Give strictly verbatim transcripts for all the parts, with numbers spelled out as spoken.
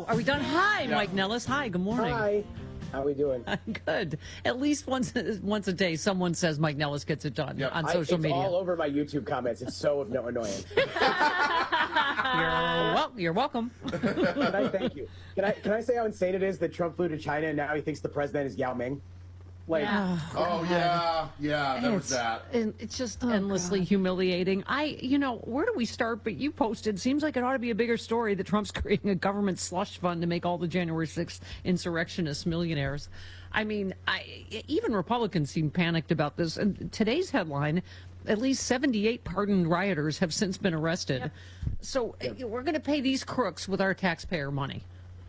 Oh, are we done? Hi, Yeah. Mike Nellis. Hi, good morning. Hi. How we doing? Good. At least once once a day, someone says Mike Nellis gets it done Yep. on I, social it's media. all over my YouTube comments. It's so no annoying. You're, well, you're welcome. Can I thank you? Can I can I say how insane it is that Trump flew to China and now he thinks the president is Yao Ming? Like, Yeah. Oh, yeah, yeah, there was It's, that. and it's just endlessly humiliating. I, you know, where do we start? But you posted, seems like it ought to be a bigger story that Trump's creating a government slush fund to make all the January sixth insurrectionists millionaires. I mean, I, even Republicans seem panicked about this. And today's headline, at least seventy-eight pardoned rioters have since been arrested. Yep. So yep. We're going to pay these crooks with our taxpayer money.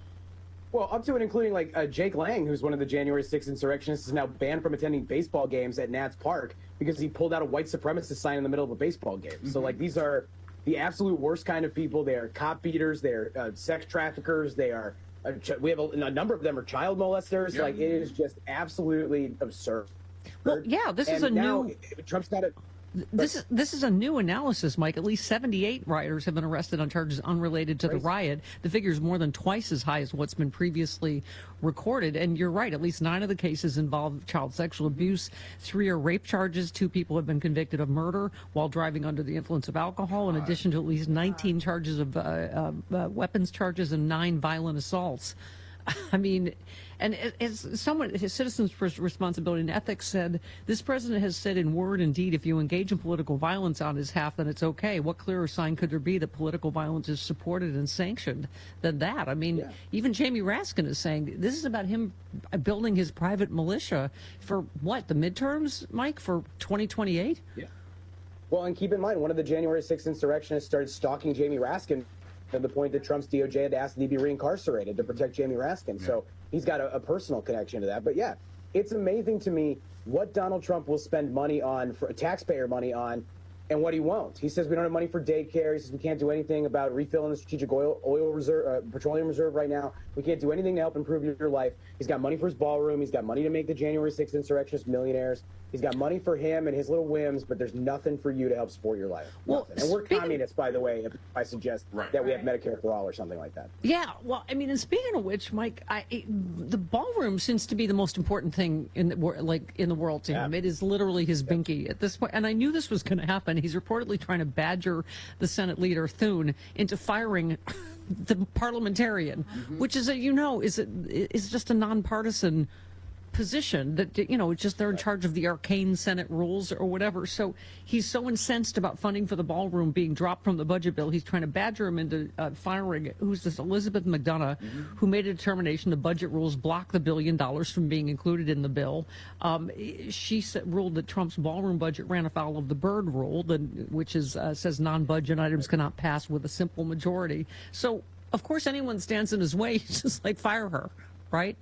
well, up to and including like uh, Jake Lang, who's one of the January sixth insurrectionists, is now banned from attending baseball games at Nats Park because he pulled out a white supremacist sign in the middle of a baseball game. Mm-hmm. So, like, these are the absolute worst kind of people. They are cop beaters. They're uh, sex traffickers. They are. Uh, ch- we have a, a number of them are child molesters. Yep. Like, it is just absolutely absurd. Well, yeah, this and is a now, new. Trump's got a. This is this is a new analysis, Mike. At least seventy-eight rioters have been arrested on charges unrelated to the riot. The figure is more than twice as high as what's been previously recorded. And you're right, at least nine of the cases involve child sexual abuse. Three are rape charges. Two people have been convicted of murder while driving under the influence of alcohol, in addition to at least nineteen charges of uh, uh, uh, weapons charges and nine violent assaults. I mean, and as someone, his Citizens for Responsibility and Ethics said, this president has said in word and deed, if you engage in political violence on his behalf, then it's okay. What clearer sign could there be that political violence is supported and sanctioned than that? I mean, yeah. Even Jamie Raskin is saying this is about him building his private militia for what, the midterms, Mike, for twenty twenty-eight? Yeah. Well, and keep in mind, one of the January sixth insurrectionists started stalking Jamie Raskin to the point that Trump's D O J had to ask that he be reincarcerated to protect Jamie Raskin. Yeah. So he's got a, a personal connection to that. But yeah, it's amazing to me what Donald Trump will spend money on, for taxpayer money on, and what he won't. He says we don't have money for daycare. He says we can't do anything about refilling the strategic oil oil reserve, uh, petroleum reserve right now. We can't do anything to help improve your, your life. He's got money for his ballroom. He's got money to make the January sixth insurrectionists millionaires. He's got money for him and his little whims, but there's nothing for you to help support your life. Well, and we're communists, by the way, if I suggest right. that we have Medicare for all or something like that. Yeah, well, I mean, and speaking of which, Mike, I, it, the ballroom seems to be the most important thing in the, like in the world to him. Yeah. It is literally his binky at this point, and I knew this was going to happen. He's reportedly trying to badger the Senate leader Thune into firing the parliamentarian, mm-hmm. which is, a, you know, is a, is just a nonpartisan position that, you know, just they're in charge of the arcane Senate rules or whatever. So he's so incensed about funding for the ballroom being dropped from the budget bill. He's trying to badger him into uh, firing, who's this, Elizabeth McDonough, mm-hmm. who made a determination the budget rules block the billion dollars from being included in the bill. Um, she said, ruled that Trump's ballroom budget ran afoul of the Byrd rule, the, which is uh, says non-budget items cannot pass with a simple majority. So, of course, anyone stands in his way, he's just like, fire her, right?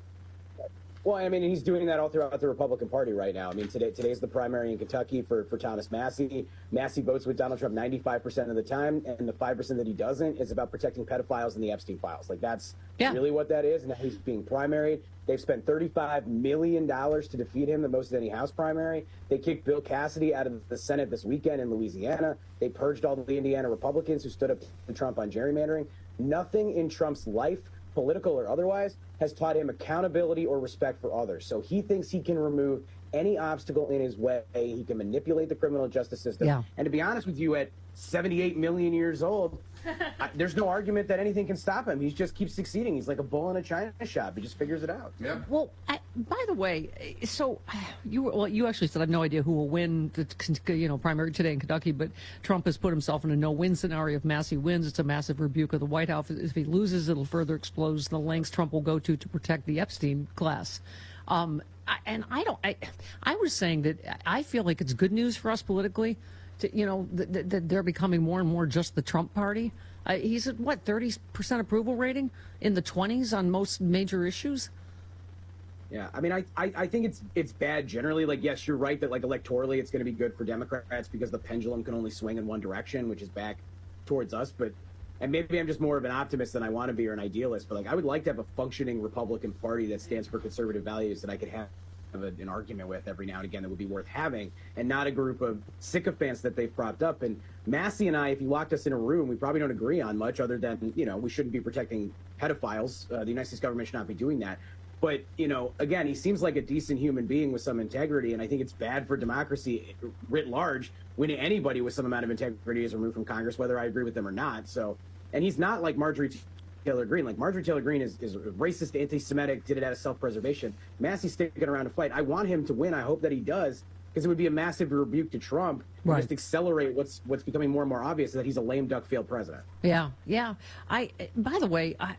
Well, I mean, he's doing that all throughout the Republican Party right now. I mean, today today's the primary in Kentucky for, for Thomas Massie. Massie votes with Donald Trump ninety-five percent of the time, and the five percent that he doesn't is about protecting pedophiles and the Epstein files. Like, that's yeah. really what that is. And now he's being primaried. They've spent thirty-five million dollars to defeat him, the most of any House primary. They kicked Bill Cassidy out of the Senate this weekend in Louisiana. They purged all the Indiana Republicans who stood up to Trump on gerrymandering. Nothing in Trump's life, political or otherwise, has taught him accountability or respect for others. So he thinks he can remove any obstacle in his way. He can manipulate the criminal justice system. Yeah. And to be honest with you, at seventy-eight million years old, I, there's no argument that anything can stop him. He just keeps succeeding. He's like a bull in a china shop. He just figures it out. Yeah. Well, I, by the way, so you well, you actually said I have no idea who will win the you know primary today in Kentucky, but Trump has put himself in a no-win scenario. If Massie wins, it's a massive rebuke of the White House. If he loses, it'll further expose the lengths Trump will go to to protect the Epstein class. Um, I, and I don't. I, I was saying that I feel like it's good news for us politically. To, you know, that, that they're becoming more and more just the Trump party. Uh, he's at, what, thirty percent approval rating in the twenties on most major issues? Yeah, I mean, I, I, I think it's it's bad generally. Like, yes, you're right that, like, electorally it's going to be good for Democrats because the pendulum can only swing in one direction, which is back towards us. But, and maybe I'm just more of an optimist than I want to be or an idealist, but, like, I would like to have a functioning Republican Party that stands for conservative values that I could have a, an argument with every now and again that would be worth having, and not a group of sycophants that they've propped up. And Massey and I, if you locked us in a room, we probably don't agree on much other than, you know, we shouldn't be protecting pedophiles. Uh, the United States government should not be doing that. But, you know, again, he seems like a decent human being with some integrity, and I think it's bad for democracy writ large when anybody with some amount of integrity is removed from Congress, whether I agree with them or not. So, and he's not like Marjorie Taylor Greene. Like, Marjorie Taylor Greene is, is racist, anti-Semitic, did it out of self-preservation. Massey's sticking around to fight. I want him to win. I hope that he does, because it would be a massive rebuke to Trump, right. Just accelerate what's what's becoming more and more obvious, that he's a lame duck failed president. Yeah, yeah. I. By the way, I.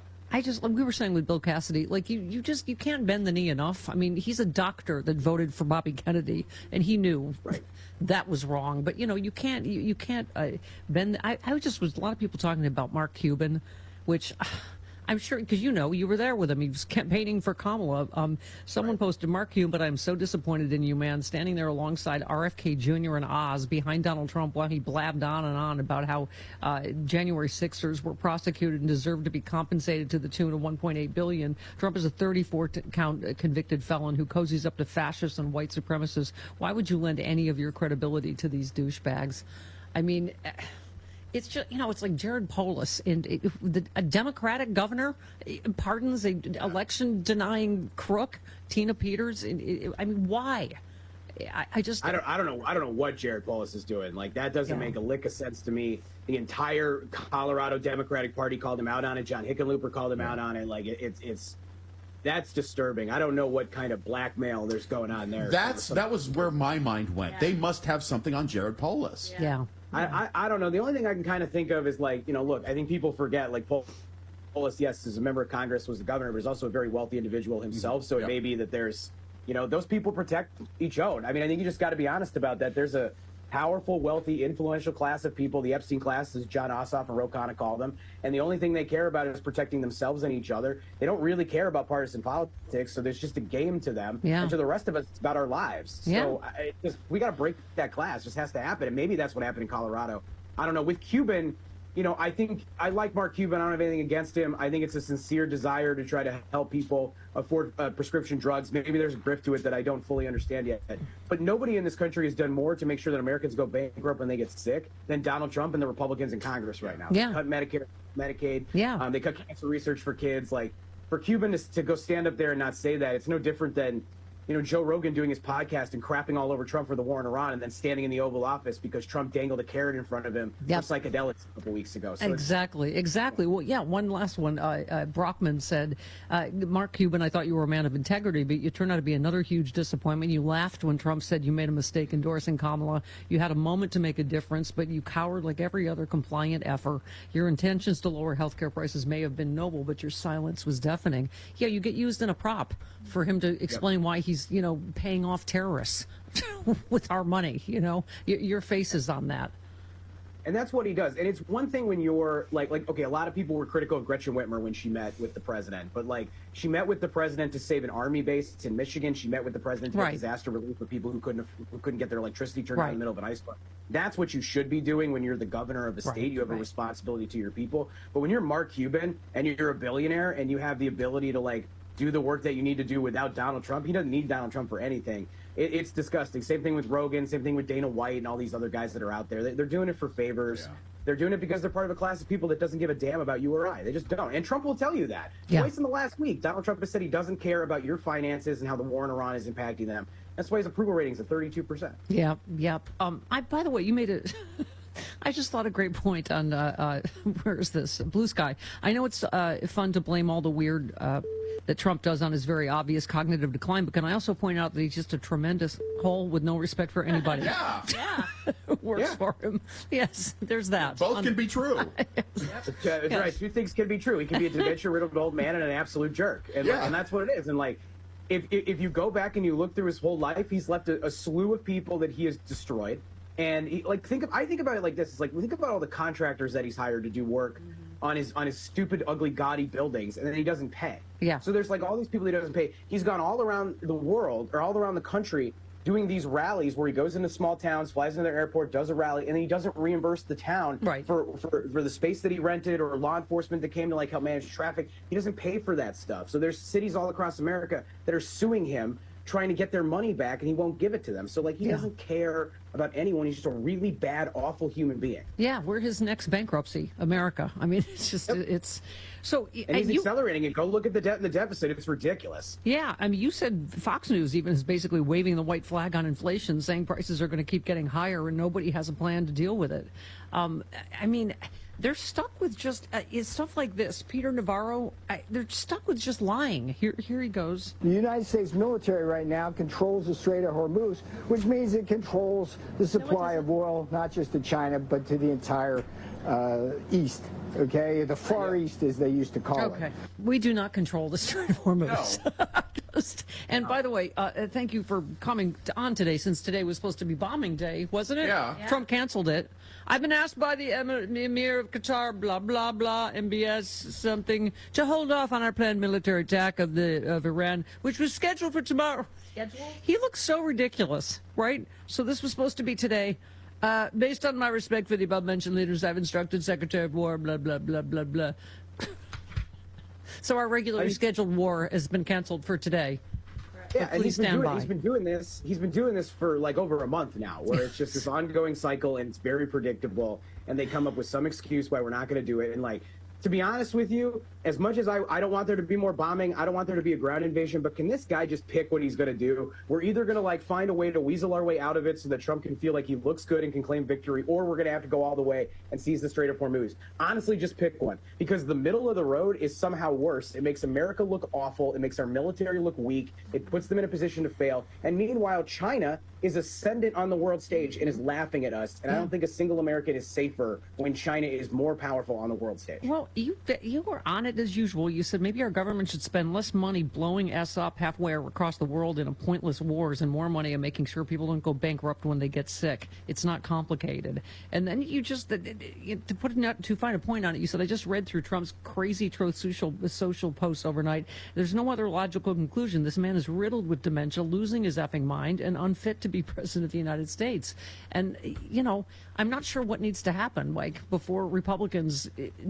I just, like we were saying with Bill Cassidy, like you, you just, you can't bend the knee enough. I mean, he's a doctor that voted for Bobby Kennedy, and he knew right. that was wrong. But, you know, you can't, you, you can't uh, bend. I, I just was, a lot of people talking about Mark Cuban, which uh, I'm sure, because you know, you were there with him. He was campaigning for Kamala. Um, someone right. posted, Mark Cuban, but I'm so disappointed in you, man, standing there alongside R F K Junior and Oz behind Donald Trump while he blabbed on and on about how uh, January sixers were prosecuted and deserved to be compensated to the tune of one point eight billion dollars. Trump is a thirty-four count convicted felon who cozies up to fascists and white supremacists. Why would you lend any of your credibility to these douchebags? I mean... It's just, you know, it's like Jared Polis, and it, the, a Democratic governor pardons a election-denying crook, Tina Peters. It, it, I mean, why? I, I just I don't I don't know I don't know what Jared Polis is doing. Like, that doesn't yeah. make a lick of sense to me. The entire Colorado Democratic Party called him out on it. John Hickenlooper called him yeah. out on it. Like, it, it's it's that's disturbing. I don't know what kind of blackmail there's going on there. That's that was where my mind went. Yeah. They must have something on Jared Polis. Yeah. yeah. I, I, I don't know. The only thing I can kind of think of is, like, you know, look, I think people forget, like, Polis, yes, is a member of Congress, was the governor, but he's also a very wealthy individual himself. So yep. it may be that there's, you know, those people protect each own. I mean, I think you just got to be honest about that. There's a powerful, wealthy, influential class of people, the Epstein class, as John Ossoff and Ro Khanna call them, and the only thing they care about is protecting themselves and each other. They don't really care about partisan politics, so there's just a game to them. Yeah. And to the rest of us, it's about our lives. Yeah. So I, just, we got to break that class. It just has to happen, and maybe that's what happened in Colorado. I don't know. With Cuban, you know, I think I like Mark Cuban. I don't have anything against him. I think it's a sincere desire to try to help people afford uh, prescription drugs. Maybe there's a grift to it that I don't fully understand yet. But nobody in this country has done more to make sure that Americans go bankrupt when they get sick than Donald Trump and the Republicans in Congress right now. Yeah. They cut Medicare, Medicaid. Yeah. Um, they cut cancer research for kids. Like, for Cuban to, to go stand up there and not say that, it's no different than, you know, Joe Rogan doing his podcast and crapping all over Trump for the war in Iran, and then standing in the Oval Office because Trump dangled a carrot in front of him yep. for psychedelics a couple weeks ago. So exactly, exactly. Well, yeah, one last one. Uh, uh, Brockman said, uh, Mark Cuban, I thought you were a man of integrity, but you turned out to be another huge disappointment. You laughed when Trump said you made a mistake endorsing Kamala. You had a moment to make a difference, but you cowered like every other compliant effer. Your intentions to lower health care prices may have been noble, but your silence was deafening. Yeah, you get used in a prop for him to explain yep. why he's, you know, paying off terrorists with our money. You know, your, your face is on that. And that's what he does. And it's one thing when you're like, like, okay, a lot of people were critical of Gretchen Whitmer when she met with the president, but like, she met with the president to save an army base in Michigan. She met with the president to right. get disaster relief for people who couldn't who couldn't get their electricity turned right. on in the middle of an ice storm. That's what you should be doing when you're the governor of a state. Right. You have right. a responsibility to your people. But when you're Mark Cuban and you're a billionaire and you have the ability to like do the work that you need to do without Donald Trump, he doesn't need Donald Trump for anything. It, it's disgusting. Same thing with Rogan, same thing with Dana White and all these other guys that are out there. They, they're doing it for favors. Yeah. They're doing it because they're part of a class of people that doesn't give a damn about you or I. They just don't. And Trump will tell you that. Yeah. Twice in the last week, Donald Trump has said he doesn't care about your finances and how the war in Iran is impacting them. That's why his approval rating's at thirty-two percent. Yeah, yep. Um, I, by the way, you made it. I just thought a great point on, uh, uh, where is this? Blue Sky. I know it's uh, fun to blame all the weird uh, that Trump does on his very obvious cognitive decline, but can I also point out that he's just a tremendous hole with no respect for anybody? Yeah. Yeah. Works yeah. for him. Yes, there's that. Both um, can be true. Yes. That's, uh, that's yes. right. Two things can be true. He can be a dementia-riddled old man and an absolute jerk. And, yeah. and that's what it is. And, like, if, if you go back and you look through his whole life, he's left a, a slew of people that he has destroyed. And he, like, think of, I think about it like this. It's like, think about all the contractors that he's hired to do work mm-hmm. on his on his stupid, ugly, gaudy buildings, and then he doesn't pay. Yeah. So there's like all these people he doesn't pay. He's gone all around the world or all around the country doing these rallies where he goes into small towns, flies into their airport, does a rally, and then he doesn't reimburse the town right. for, for, for the space that he rented or law enforcement that came to like help manage traffic. He doesn't pay for that stuff. So there's cities all across America that are suing him trying to get their money back, and he won't give it to them. So, like, he Yeah. doesn't care about anyone. He's just a really bad, awful human being. Yeah, we're his next bankruptcy, America. I mean, it's just, Yep. it's so. And he's you, accelerating it. Go look at the debt and the deficit. It's ridiculous. Yeah, I mean, you said Fox News even is basically waving the white flag on inflation, saying prices are going to keep getting higher and nobody has a plan to deal with it. Um, I mean, they're stuck with just uh, it's stuff like this. Peter Navarro, I, they're stuck with just lying. Here, here he goes. The United States military right now controls the Strait of Hormuz, which means it controls the supply of oil, not just to China, but to the entire uh, East. Okay, the Far East, as they used to call it. Okay, we do not control the Strait of Hormuz. No. Just- and by the way, uh, uh, thank you for coming to, on today, since today was supposed to be bombing day, wasn't it? Yeah. Yeah. Trump canceled it. I've been asked by the Emir, Emir of Qatar, blah blah blah, M B S something, to hold off on our planned military attack of the of Iran, which was scheduled for tomorrow. Scheduled? He looks so ridiculous, right? So this was supposed to be today. Uh, based on my respect for the above-mentioned leaders, I've instructed Secretary of War, blah, blah, blah, blah, blah. So our regularly scheduled war has been canceled for today. Yeah, But and please he's been, stand doing, by. he's been doing this. He's been doing this for like over a month now, where it's just this ongoing cycle, and it's very predictable. And they come up with some excuse why we're not going to do it. And like, to be honest with you, as much as I, I don't want there to be more bombing, I don't want there to be a ground invasion, but can this guy just pick what he's going to do? We're either going to like find a way to weasel our way out of it so that Trump can feel like he looks good and can claim victory, or we're going to have to go all the way and seize the Strait of Hormuz. Honestly, just pick one, because the middle of the road is somehow worse. It makes America look awful. It makes our military look weak. It puts them in a position to fail. And meanwhile, China is ascendant on the world stage and is laughing at us. And I don't think a single American is safer when China is more powerful on the world stage. Well, you you were on it as usual. You said maybe our government should spend less money blowing us up halfway across the world in a pointless wars and more money on making sure people don't go bankrupt when they get sick. It's not complicated. And then you just, to put it to find a point on it, you said, I just read through Trump's crazy truth social, social posts overnight. There's no other logical conclusion. This man is riddled with dementia, losing his effing mind, and unfit to be president of the United States. And, you know, I'm not sure what needs to happen, like, before Republicans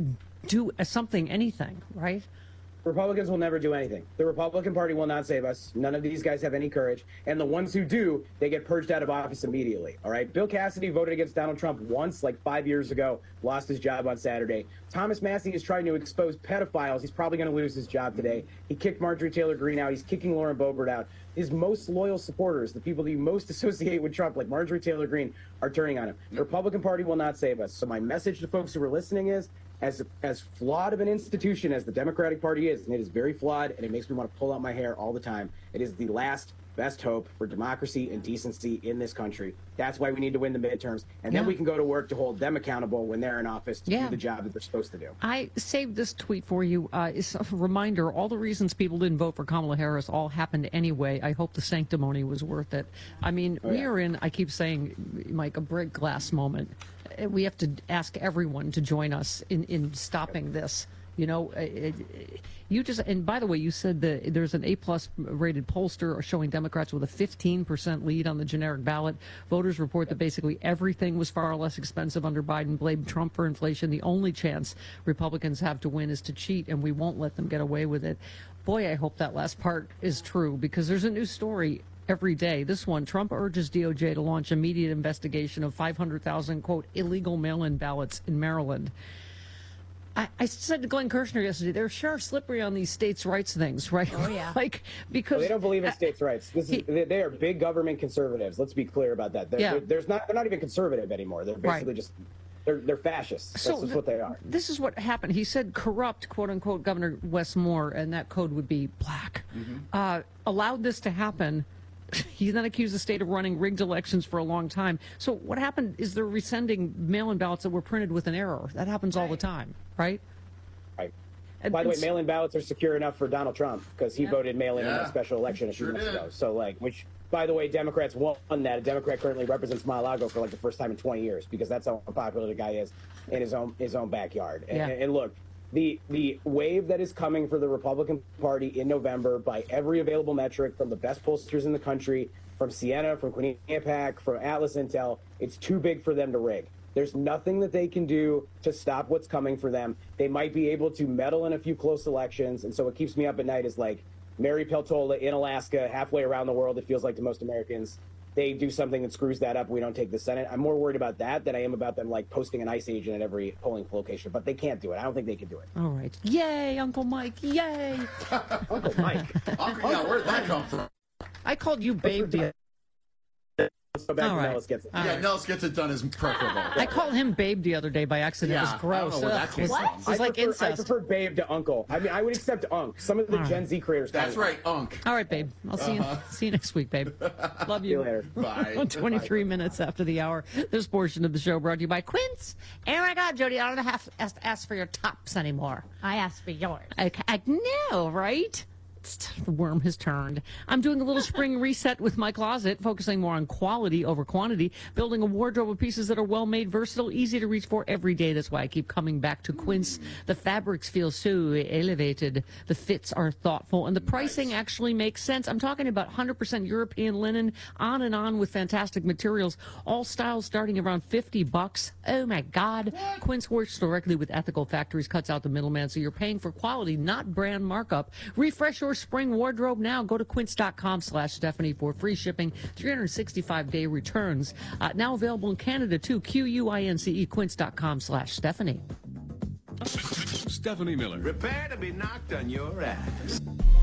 do something, anything, right? Republicans will never do anything. The Republican Party will not save us. None of these guys have any courage. And the ones who do, they get purged out of office immediately. All right. Bill Cassidy voted against Donald Trump once, like five years ago, lost his job on Saturday. Thomas Massie is trying to expose pedophiles. He's probably going to lose his job today. He kicked Marjorie Taylor Greene out. He's kicking Lauren Boebert out. His most loyal supporters, the people that you most associate with Trump, like Marjorie Taylor Greene, are turning on him. The Republican Party will not save us. So my message to folks who are listening is, as as flawed of an institution as the Democratic Party is, and it is very flawed, and it makes me want to pull out my hair all the time, it is the last best hope for democracy and decency in this country. That's why we need to win the midterms, and then Yeah. we can go to work to hold them accountable when they're in office to Yeah. do the job that they're supposed to do. I saved this tweet for you. Uh, it's a reminder, all the reasons people didn't vote for Kamala Harris all happened anyway. I hope the sanctimony was worth it. I mean, Oh, we yeah. are in, I keep saying, Mike, a break glass moment. Uh, We have to ask everyone to join us in, in stopping this. You know, it, it, you just, and by the way, you said that there's an A-plus rated pollster showing Democrats with a fifteen percent lead on the generic ballot. Voters report that basically everything was far less expensive under Biden, blamed Trump for inflation. The only chance Republicans have to win is to cheat, and we won't let them get away with it. Boy, I hope that last part is true, because there's a new story every day. This one, Trump urges D O J to launch immediate investigation of five hundred thousand, quote, illegal mail-in ballots in Maryland. I, I said to Glenn Kirshner yesterday, they're sure slippery on these states' rights things, right? Oh, yeah. like, because Well, they don't believe in states' rights. This is he- they, they are big government conservatives. Let's be clear about that. They're, Yeah. they're, there's not they're not even conservative anymore. They're basically Right. just they're they're fascists. That's So just th- what they are. This is what happened. He said corrupt, quote unquote, Governor Wes Moore, and that code would be black, uh, allowed this to happen. He then accused the state of running rigged elections for a long time. So what happened is they're resending mail-in ballots that were printed with an error. That happens all the time, right? Right. And By the way, it's- mail-in ballots are secure enough for Donald Trump because he voted mail-in in Yeah. a special election a few Sure months did. ago. So, like, which, by the way, Democrats won that. A Democrat currently represents Mar-a-Lago for like the first time in twenty years because that's how popular the guy is in his own his own backyard. And, Yeah. and look, the the wave that is coming for the Republican Party in November by every available metric from the best pollsters in the country, from Siena, from Quinnipiac, from Atlas Intel, it's too big for them to rig. There's nothing that they can do to stop what's coming for them. They might be able to meddle in a few close elections. And so what keeps me up at night is like, Mary Peltola in Alaska, halfway around the world, it feels like to most Americans. They do something that screws that up. We don't take the Senate. I'm more worried about that than I am about them like posting an ICE agent at every polling location. But they can't do it. I don't think they can do it. All right. Yay, Uncle Mike. Yay. Uncle Mike. Uncle, yeah, where'd that come from? I called you babe the So back All to right. Nellis gets it. All Yeah, right. Nellis gets it done is preferable. I called him babe the other day by accident. Yeah, it was I don't gross. know where that Ugh, came it was, from. it was I like prefer, I incest. prefer Babe to Uncle. I mean, I would accept Unk. Some of the All right. Gen Z creators. That's don't. right, Unk. All right, babe. I'll see you see you next week, babe. Love See you. you later. Bye. twenty-three minutes after the hour. This portion of the show brought to you by Quince. Oh my God, Jody, I don't have to ask, ask for your tops anymore. I asked for yours. I, I know, right? It's, the worm has turned. I'm doing a little spring reset with my closet, focusing more on quality over quantity, building a wardrobe of pieces that are well made, versatile, easy to reach for every day. That's why I keep coming back to Quince. The fabrics feel so elevated. The fits are thoughtful, and the pricing Nice. actually makes sense. I'm talking about one hundred percent European linen, on and on with fantastic materials, all styles starting around fifty bucks. Oh my God. Quince works directly with ethical factories, cuts out the middleman, so you're paying for quality, not brand markup. Refresh your spring wardrobe now. Go to quince.com slash Stephanie for free shipping, three hundred sixty-five day returns. Uh, now available in Canada too. Q U I N C E, quince.com slash Stephanie. Stephanie Miller. Prepare to be knocked on your ass.